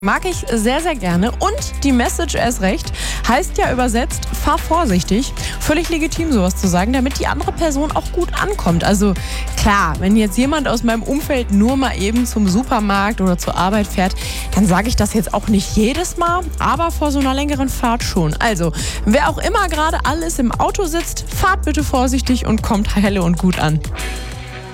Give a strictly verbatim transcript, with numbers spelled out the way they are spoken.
Mag ich sehr, sehr gerne. Und die Message erst recht heißt ja übersetzt, fahr vorsichtig. Völlig legitim, sowas zu sagen, damit die andere Person auch gut ankommt. Also klar, wenn jetzt jemand aus meinem Umfeld nur mal eben zum Supermarkt oder zur Arbeit fährt, dann sage ich das jetzt auch nicht jedes Mal, aber vor so einer längeren Fahrt schon. Also, wer auch immer gerade alles im Auto sitzt, fahrt bitte vorsichtig und kommt heile und gut an.